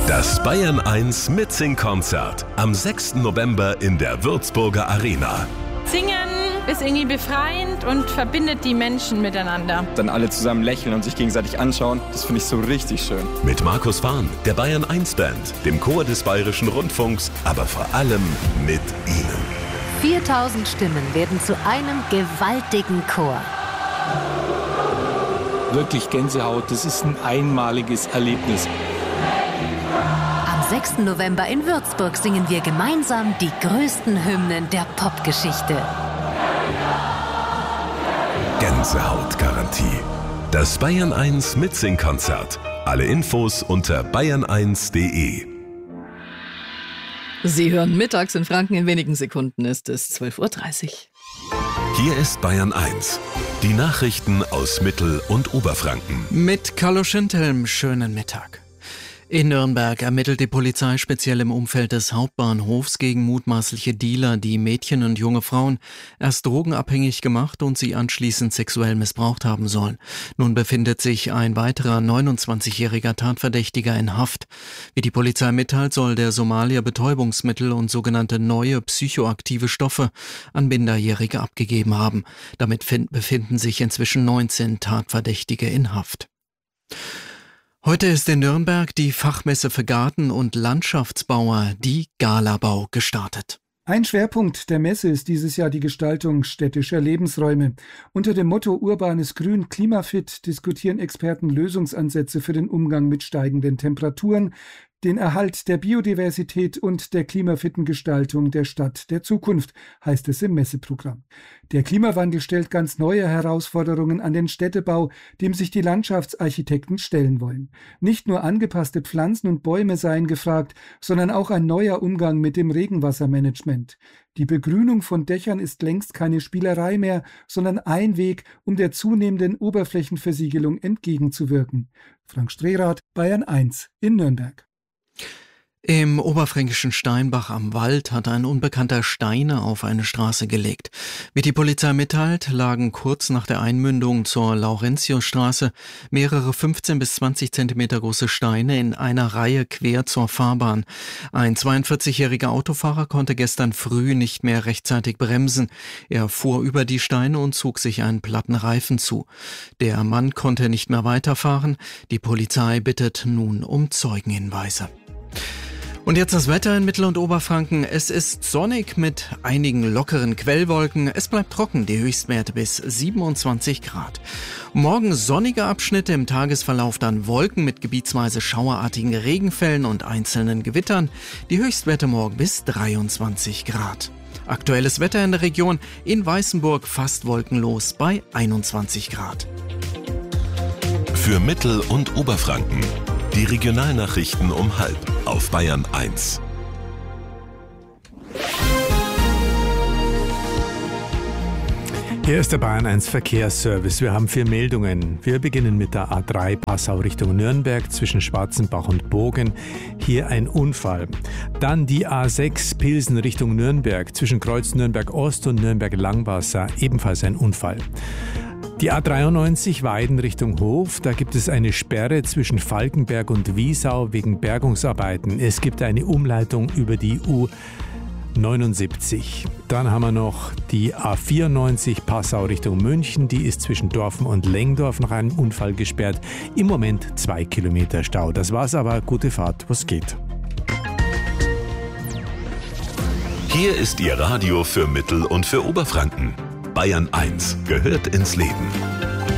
Das Bayern 1 Mitsing-Konzert am 6. November in der Würzburger Arena. Singen ist irgendwie befreiend und verbindet die Menschen miteinander. Dann alle zusammen lächeln und sich gegenseitig anschauen, das finde ich so richtig schön. Mit Markus Fahn, der Bayern 1 Band, dem Chor des Bayerischen Rundfunks, aber vor allem mit Ihnen. 4000 Stimmen werden zu einem gewaltigen Chor. Wirklich Gänsehaut, das ist ein einmaliges Erlebnis. Am 6. November in Würzburg singen wir gemeinsam die größten Hymnen der Popgeschichte. Gänsehautgarantie. Das Bayern 1 Mitsing-Konzert. Alle Infos unter bayern1.de. Sie hören mittags in Franken, in wenigen Sekunden ist es 12.30 Uhr. Hier ist Bayern 1. Die Nachrichten aus Mittel- und Oberfranken. Mit Carlo Schindhelm, schönen Mittag. In Nürnberg ermittelt die Polizei speziell im Umfeld des Hauptbahnhofs gegen mutmaßliche Dealer, die Mädchen und junge Frauen erst drogenabhängig gemacht und sie anschließend sexuell missbraucht haben sollen. Nun befindet sich ein weiterer 29-jähriger Tatverdächtiger in Haft. Wie die Polizei mitteilt, soll der Somalier Betäubungsmittel und sogenannte neue psychoaktive Stoffe an Minderjährige abgegeben haben. Damit befinden sich inzwischen 19 Tatverdächtige in Haft. Heute ist in Nürnberg die Fachmesse für Garten- und Landschaftsbauer, die Galabau, gestartet. Ein Schwerpunkt der Messe ist dieses Jahr die Gestaltung städtischer Lebensräume. Unter dem Motto Urbanes Grün, Klimafit diskutieren Experten Lösungsansätze für den Umgang mit steigenden Temperaturen, den Erhalt der Biodiversität und der klimafitten Gestaltung der Stadt der Zukunft, heißt es im Messeprogramm. Der Klimawandel stellt ganz neue Herausforderungen an den Städtebau, dem sich die Landschaftsarchitekten stellen wollen. Nicht nur angepasste Pflanzen und Bäume seien gefragt, sondern auch ein neuer Umgang mit dem Regenwassermanagement. Die Begrünung von Dächern ist längst keine Spielerei mehr, sondern ein Weg, um der zunehmenden Oberflächenversiegelung entgegenzuwirken. Frank Strehrath, Bayern 1 in Nürnberg. Im oberfränkischen Steinbach am Wald hat ein Unbekannter Steine auf eine Straße gelegt. Wie die Polizei mitteilt, lagen kurz nach der Einmündung zur Laurentiusstraße mehrere 15 bis 20 Zentimeter große Steine in einer Reihe quer zur Fahrbahn. Ein 42-jähriger Autofahrer konnte gestern früh nicht mehr rechtzeitig bremsen. Er fuhr über die Steine und zog sich einen platten Reifen zu. Der Mann konnte nicht mehr weiterfahren. Die Polizei bittet nun um Zeugenhinweise. Und jetzt das Wetter in Mittel- und Oberfranken. Es ist sonnig mit einigen lockeren Quellwolken. Es bleibt trocken, die Höchstwerte bis 27 Grad. Morgen sonnige Abschnitte, im Tagesverlauf dann Wolken mit gebietsweise schauerartigen Regenfällen und einzelnen Gewittern. Die Höchstwerte morgen bis 23 Grad. Aktuelles Wetter in der Region: in Weißenburg fast wolkenlos bei 21 Grad. Für Mittel- und Oberfranken. Die Regionalnachrichten um 12:30 auf Bayern 1. Hier ist der Bayern 1 Verkehrsservice. Wir haben 4 Meldungen. Wir beginnen mit der A3 Passau Richtung Nürnberg zwischen Schwarzenbach und Bogen. Hier ein Unfall. Dann die A6 Pilsen Richtung Nürnberg zwischen Kreuz Nürnberg Ost und Nürnberg Langwasser. Ebenfalls ein Unfall. Die A93 Weiden Richtung Hof, da gibt es eine Sperre zwischen Falkenberg und Wiesau wegen Bergungsarbeiten. Es gibt eine Umleitung über die U79. Dann haben wir noch die A94 Passau Richtung München, die ist zwischen Dorfen und Lengdorf nach einem Unfall gesperrt. Im Moment 2 Kilometer Stau. Das war's aber, gute Fahrt, was geht. Hier ist Ihr Radio für Mittel- und für Oberfranken. Bayern 1 gehört ins Leben.